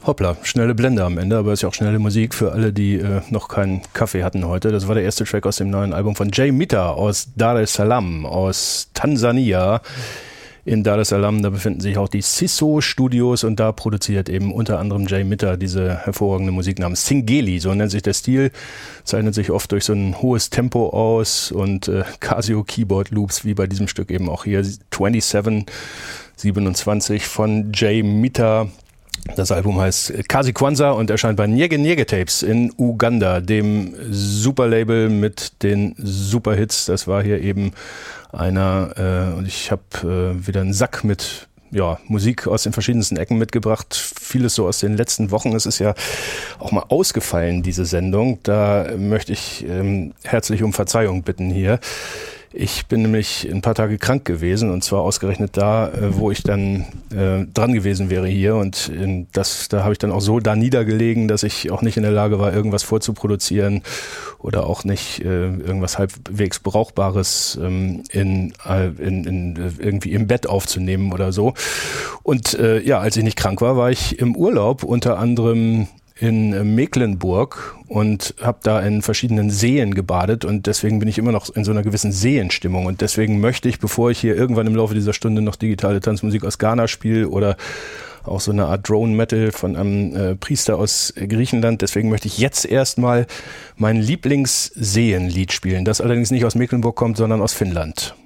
Hoppla, schnelle Blende am Ende, aber ist ja auch schnelle Musik für alle, die noch keinen Kaffee hatten heute. Das war der erste Track aus dem neuen Album von Jay Mita aus Dar es Salaam, aus Tansania. In Dar es Salaam, da befinden sich auch die Siso Studios und da produziert eben unter anderem Jay Mita diese hervorragende Musik namens Singeli, so nennt sich der Stil, zeichnet sich oft durch so ein hohes Tempo aus und Casio Keyboard Loops, wie bei diesem Stück eben auch hier, 27 von Jay Mita. Das Album heißt Kazi Kwanza und erscheint bei Nyege Nyege Tapes in Uganda, dem Superlabel mit den Superhits. Das war hier eben einer, und ich habe wieder einen Sack mit Musik aus den verschiedensten Ecken mitgebracht. Vieles so aus den letzten Wochen. Es ist ja auch mal ausgefallen, diese Sendung. Da möchte ich herzlich um Verzeihung bitten hier. Ich bin nämlich ein paar Tage krank gewesen und zwar ausgerechnet da, wo ich dann dran gewesen wäre hier und da habe ich dann auch so da niedergelegen, dass ich auch nicht in der Lage war, irgendwas vorzuproduzieren oder auch nicht irgendwas halbwegs Brauchbares irgendwie im Bett aufzunehmen oder so. Und als ich nicht krank war, war ich im Urlaub unter anderem in Mecklenburg und habe da in verschiedenen Seen gebadet und deswegen bin ich immer noch in so einer gewissen Seenstimmung und deswegen möchte ich, bevor ich hier irgendwann im Laufe dieser Stunde noch digitale Tanzmusik aus Ghana spiele oder auch so eine Art Drone-Metal von einem Priester aus Griechenland, deswegen möchte ich jetzt erstmal mein Lieblingsseenlied spielen, das allerdings nicht aus Mecklenburg kommt, sondern aus Finnland.